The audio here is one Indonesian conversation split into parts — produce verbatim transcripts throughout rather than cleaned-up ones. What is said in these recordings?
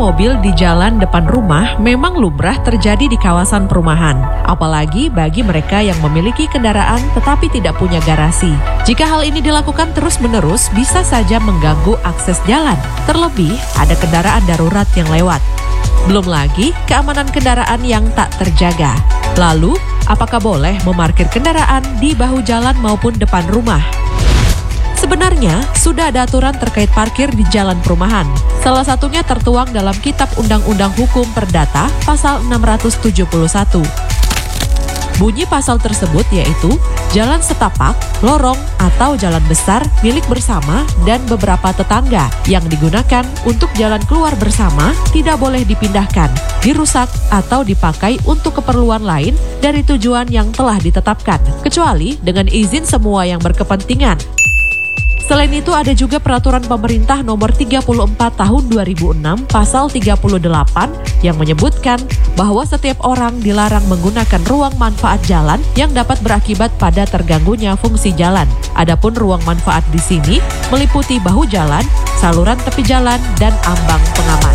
mobil di jalan depan rumah memang lumrah terjadi di kawasan perumahan, apalagi bagi mereka yang memiliki kendaraan tetapi tidak punya garasi. Jika hal ini dilakukan terus-menerus, bisa saja mengganggu akses jalan. Terlebih, ada kendaraan darurat yang lewat. Belum lagi keamanan kendaraan yang tak terjaga. Lalu, apakah boleh memarkir kendaraan di bahu jalan maupun depan rumah? Sebenarnya, sudah ada aturan terkait parkir di jalan perumahan. Salah satunya tertuang dalam Kitab Undang-Undang Hukum Perdata pasal enam ratus tujuh puluh satu. Bunyi pasal tersebut yaitu jalan setapak, lorong, atau jalan besar milik bersama dan beberapa tetangga yang digunakan untuk jalan keluar bersama tidak boleh dipindahkan, dirusak, atau dipakai untuk keperluan lain dari tujuan yang telah ditetapkan, kecuali dengan izin semua yang berkepentingan. Selain itu ada juga peraturan pemerintah nomor tiga puluh empat tahun dua ribu enam pasal tiga puluh delapan yang menyebutkan bahwa setiap orang dilarang menggunakan ruang manfaat jalan yang dapat berakibat pada terganggunya fungsi jalan. Adapun ruang manfaat di sini meliputi bahu jalan, saluran tepi jalan, dan ambang pengaman.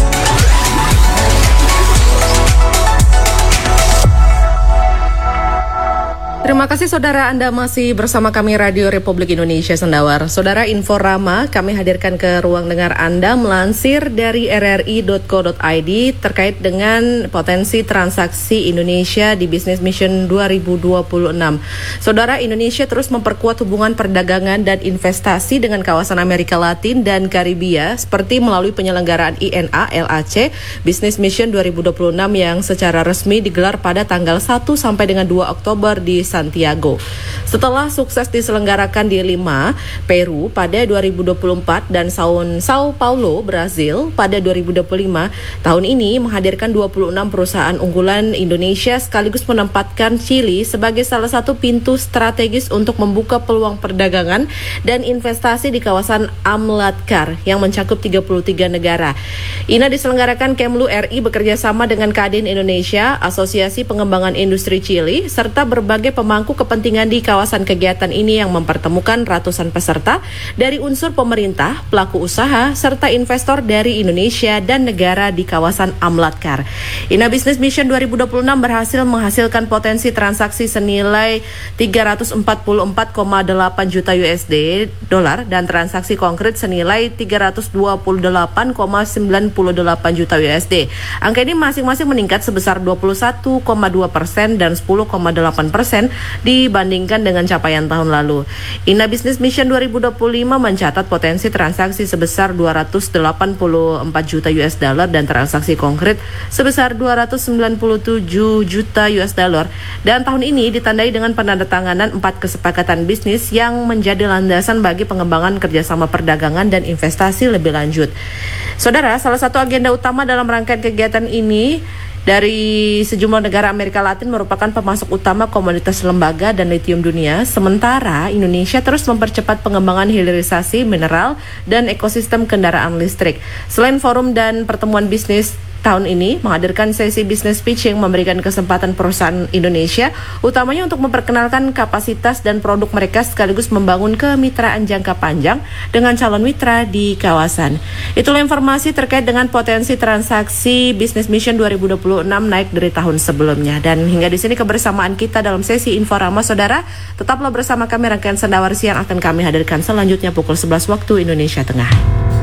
Terima kasih saudara, Anda masih bersama kami Radio Republik Indonesia Sendawar. Saudara, Inforama kami hadirkan ke ruang dengar Anda melansir dari r r i dot co dot i d terkait dengan potensi transaksi Indonesia di Business Mission dua ribu dua puluh enam. Saudara, Indonesia terus memperkuat hubungan perdagangan dan investasi dengan kawasan Amerika Latin dan Karibia seperti melalui penyelenggaraan I N A L A C Business Mission dua ribu dua puluh enam yang secara resmi digelar pada tanggal satu sampai dengan dua Oktober di Santiago. Setelah sukses diselenggarakan di Lima, Peru pada dua ribu dua puluh empat dan Sao Paulo, Brazil pada dua ribu dua puluh lima, tahun ini menghadirkan dua puluh enam perusahaan unggulan Indonesia sekaligus menempatkan Chili sebagai salah satu pintu strategis untuk membuka peluang perdagangan dan investasi di kawasan AMLATCAR yang mencakup tiga puluh tiga negara. I N A diselenggarakan Kemlu R I bekerja sama dengan Kadin Indonesia, Asosiasi Pengembangan Industri Chili, serta berbagai pemangku kepentingan di kawasan kegiatan ini yang mempertemukan ratusan peserta dari unsur pemerintah, pelaku usaha, serta investor dari Indonesia dan negara di kawasan AMLATCAR. I N A Business Mission dua ribu dua puluh enam berhasil menghasilkan potensi transaksi senilai tiga ratus empat puluh empat koma delapan juta U S D dolar dan transaksi konkret senilai tiga ratus dua puluh delapan koma sembilan delapan juta U S D. Angka ini masing-masing meningkat sebesar dua puluh satu koma dua persen dan sepuluh koma delapan persen dibandingkan dengan capaian tahun lalu. I N A Business Mission dua ribu dua puluh lima mencatat potensi transaksi sebesar dua ratus delapan puluh empat juta U S dollar dan transaksi konkret sebesar dua ratus sembilan puluh tujuh juta U S dollar. Dan tahun ini ditandai dengan penandatanganan empat kesepakatan bisnis yang menjadi landasan bagi pengembangan kerjasama perdagangan dan investasi lebih lanjut. Saudara, salah satu agenda utama dalam rangkaian kegiatan ini dari sejumlah negara Amerika Latin merupakan pemasok utama komoditas lembaga dan litium dunia, sementara Indonesia terus mempercepat pengembangan hilirisasi mineral dan ekosistem kendaraan listrik. Selain forum dan pertemuan bisnis tahun ini menghadirkan sesi business pitching memberikan kesempatan perusahaan Indonesia utamanya untuk memperkenalkan kapasitas dan produk mereka sekaligus membangun kemitraan jangka panjang dengan calon mitra di kawasan. Itulah informasi terkait dengan potensi transaksi Business Mission dua ribu dua puluh enam naik dari tahun sebelumnya. Dan hingga di sini kebersamaan kita dalam sesi Inforama, saudara. Tetaplah bersama kami, rangkaian Sendawar Siang akan kami hadirkan selanjutnya pukul sebelas waktu Indonesia Tengah.